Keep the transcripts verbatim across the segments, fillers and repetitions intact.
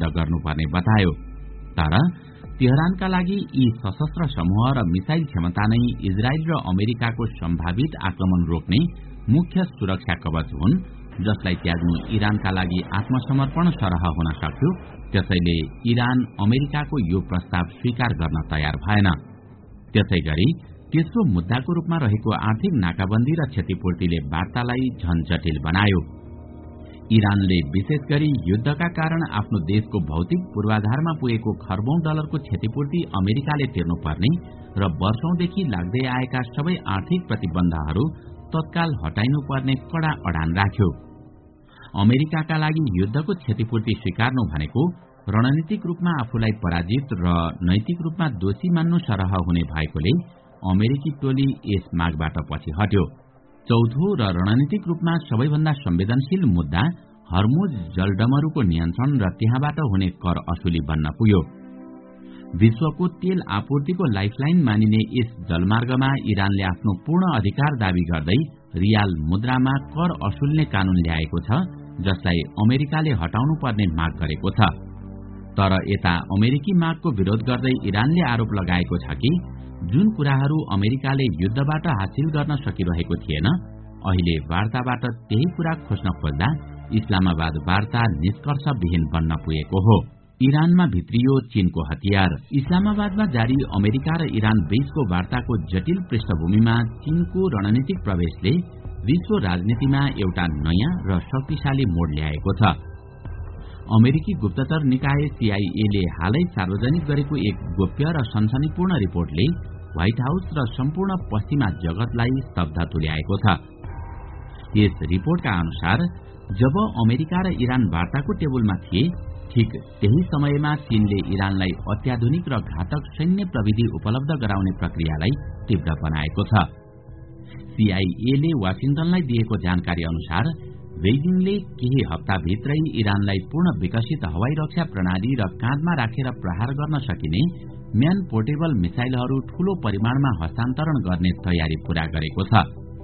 गर्नुपर्ने बतायो। तर तेहरानका लागि यी सशस्त्र समूह र मिसाइल क्षमता नै इजरायल र अमेरिकाको सम्भावित आक्रमण रोक्ने मुख्य सुरक्षा कवच हुन्, जसलाई त्याग्नु इरानका लागि आत्मसमर्पण सरह हुन सक्यो। त्यसैले इरान अमेरिकाको यो प्रस्ताव स्वीकार गर्न तयार भएन। त्यसैगरी तेस्रो मुद्दाको रूपमा रहेको आर्थिक नाकाबन्दी र क्षतिपूर्तिले वार्तालाई झन जटिल बनायो। इरानले विशेष गरी युद्धका कारण आफ्नो देशको भौतिक पूर्वाधारमा पुगेको खर्बौं डलरको क्षतिपूर्ति अमेरिकाले तिर्नुपर्ने र वर्षौंदेखि लाग्दै आएका सबै आर्थिक प्रतिबन्धहरू तत्काल हटाइनुपर्ने कड़ा अडान राख्यो। अमेरिकाका लागि युद्धको क्षतिपूर्ति स्वीकार्नु भनेको रणनीतिक रूपमा आफूलाई पराजित र नैतिक रूपमा दोषी मान्नु सरह हुने भएकोले अमेरिकी टोली यस मागबाट पछि हट्यो। चौथो र रणनीतिक रूपमा सबैभन्दा संवेदनशील मुद्दा हर्मुज जलडमरूको नियन्त्रण र त्यहाँबाट हुने कर असुली बन्न पुग्यो। विश्वको तेल आपूर्तिको लाइफलाइन मानिने यस जलमार्गमा इरानले आफ्नो पूर्ण अधिकार दावी गर्दै रियाल मुद्रामा कर असुल्ने कानून ल्याएको छ, जसलाई अमेरिकाले हटाउनु पर्ने माग गरेको छ। तर यता अमेरिकी मागको विरोध गर्दै इरानले आरोप लगाएको छ कि जुन कुराहरू अमेरिकाले युद्धबाट हासिल गर्न सकिरहेको थिएन, अहिले वार्ताबाट त्यही कुरा खोज्न खोज्दा इस्लामाबाद वार्ता निष्कर्षविहीन बन्न पुगेको हो। इरानमा भित्रियो चीनको हतियार। इस्लामाबादमा जारी अमेरिका र इरान बीचको वार्ताको जटिल पृष्ठभूमिमा चीनको रणनीतिक प्रवेशले विश्व राजनीतिमा एउटा नयाँ र शक्तिशाली मोड ल्याएको छ। अमेरिकी गुप्तचर निकाय सीआईए ले हालै सार्वजनिक गरेको एक गोप्य र सनसनीपूर्ण रिपोर्टले व्हाइट हाउस र सम्पूर्ण पश्चिमा जगतलाई स्तब्ध तुल्याएको छ। यस रिपोर्टका अनुसार जब अमेरिका र इरान वार्ताको टेबलमा थिए, ठीक त्यही समयमा चीनले इरानलाई अत्याधुनिक र घातक सैन्य प्रविधि उपलब्ध गराउने प्रक्रियालाई तीव्र बनाएको छ। सीआईए ले वाशिंगटनलाई दिएको जानकारी अनुसार बेइजिङले केही हप्ताभित्रै इरानलाई पूर्ण विकसित हवाई रक्षा प्रणाली र काँधमा राखेर प्रहार गर्न सकिने म्यान पोर्टेबल मिसाइलहरू ठूलो परिमाणमा हस्तान्तरण गर्ने तयारी पूरा गरेको छ।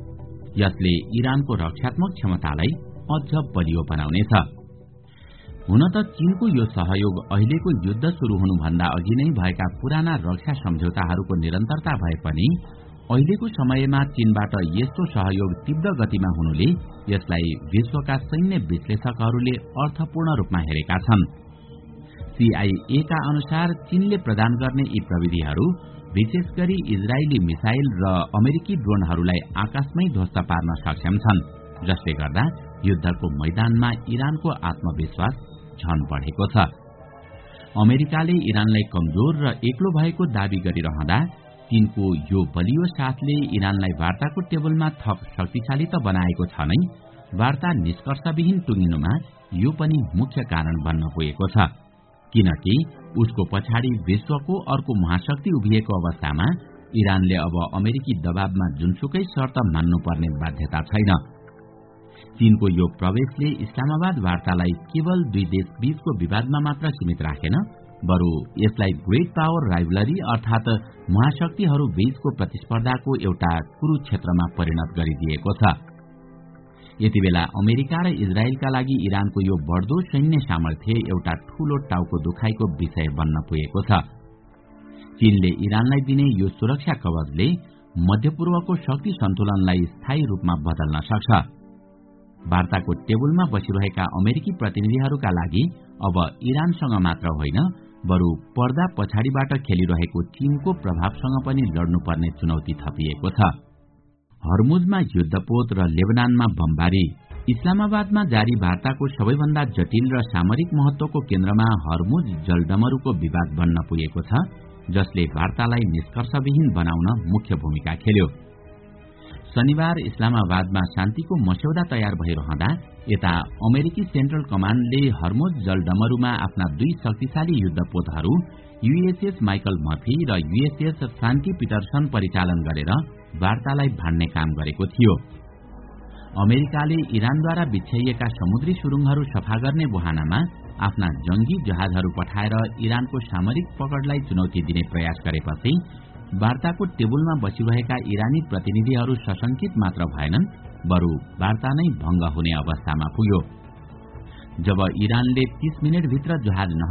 यसले इरानको रक्षात्मक क्षमतालाई अझ बलियो बनाउनेछ। हुन त चीनको यो सहयोग अहिलेको युद्ध शुरू हुनुभन्दा अघि नै भएका पुराना रक्षा सम्झौताहरूको निरन्तरता भए पनि अहिलेको समयमा चीनबाट यस्तो सहयोग तीव्र गतिमा हुनुले यसलाई विश्वका सैन्य विश्लेषकहरूले अर्थपूर्ण रूपमा हेरेका छन्। सीआईए का अनुसार चीनले प्रदान गर्ने यी प्रविधिहरू विशेष गरी इजरायली मिसाइल र अमेरिकी ड्रोनहरूलाई आकाशमै ध्वस्त पार्न सक्षम छन्, जसले गर्दा युद्धको मैदानमा इरानको आत्मविश्वास झन बढेको छ। अमेरिकाले इरानलाई कमजोर र एक्लो भएको दावी गरिरहँदा चीनको यो बलियो साथले इरानलाई वार्ताको टेबलमा थप शक्तिशाली त बनाएको छ नै, वार्ता निष्कर्षविहीन टुङ्गिनुमा यो पनि मुख्य कारण बन्न पुगेको छ। किनकि उसको पछाडि विश्वको अर्को महाशक्ति उभिएको अवस्थामा इरानले अब अमेरिकी दबावमा जुनसुकै शर्त मान्नुपर्ने बाध्यता छैन। चीनको यो प्रवेशले इस्लामाबाद वार्तालाई केवल दुई देश बीचको विवादमा मात्र सीमित राखेन, बरु यसलाई ग्रेट पावर राइभलरी अर्थात महाशक्तिहरू बीचको प्रतिस्पर्धाको एउटा कुरुक्षेत्रमा परिणत गरिदिएको छ। यति बेला अमेरिका र इजरायलका लागि इरानको यो बढ्दो सैन्य सामर्थ्य एउटा ठूलो टाउको दुखाइको विषय बन्न पुगेको छ। चीनले इरानलाई दिने यो सुरक्षा कवचले मध्यपूर्वको शक्ति सन्तुलनलाई स्थायी रूपमा बदल्न सक्छ। वार्ताको टेबलमा बसिरहेका अमेरिकी प्रतिनिधिहरूका लागि अब इरानसँग मात्र होइन, बरु पर्दा पछाडिबाट खेलिरहेको चीनको प्रभावसँग पनि लड्नुपर्ने चुनौती थपिएको छ। हर्मुजमा युद्धपोत र लेबनानमा बमबारी। इस्लामाबादमा जारी वार्ताको सबैभन्दा जटिल र सामरिक महत्वको केन्द्रमा हर्मुज जलडमरूको विवाद बन्न पुगेको छ, जसले वार्तालाई निष्कर्षविहीन बनाउन मुख्य भूमिका खेल्यो। शनिबार इस्लामाबादमा शान्तिको मस्यौदा तयार भइरहँदा यता अमेरिकी सेन्ट्रल कमान्डले हर्मुज जलडमरूमा आफ्ना दुई शक्तिशाली युद्धपोतहरू यूएसएस माइकल मर्फी र यूएसएस फ्रान्की पिटरसन परिचालन गरेर वार्तालाई भान्ने काम गरेको थियो। अमेरिकाले इरानद्वारा बिछ्याइएका समुद्री सुरुङहरू सफा गर्ने बहानामा आफ्ना जंगी जहाजहरू पठाएर इरानको सामरिक पकडलाई चुनौती दिने प्रयास गरेपछि वार्ताको टेबलमा बसिरहेका इरानी प्रतिनिधिहरू सशंकित मात्र भएनन्, बरु वार्ता नै भंग हुने अवस्थामा पुग्यो। जब इरानले तीस मिनटभित्र जहाज